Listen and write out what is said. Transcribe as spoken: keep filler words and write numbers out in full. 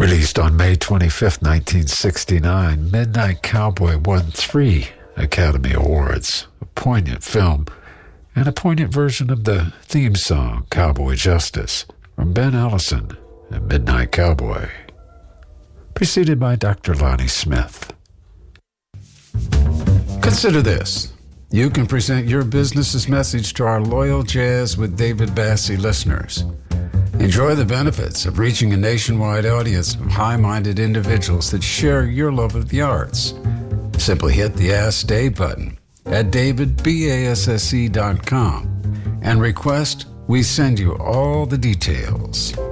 Released on May twenty-fifth, nineteen sixty-nine, Midnight Cowboy won three Academy Awards, a poignant film, and a poignant version of the theme song, Cowboy Justice, from Ben Ellison and Midnight Cowboy, preceded by Doctor Lonnie Smith. Consider this. You can present your business's message to our loyal Jazz with David Bassey listeners. Enjoy the benefits of reaching a nationwide audience of high-minded individuals that share your love of the arts. Simply hit the Ask Dave button at david basse dot com and request we send you all the details.